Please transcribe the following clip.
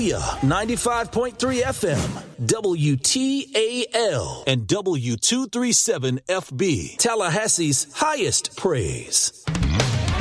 Booyah 95.3 FM, WTAL, and W237FB, Tallahassee's highest praise.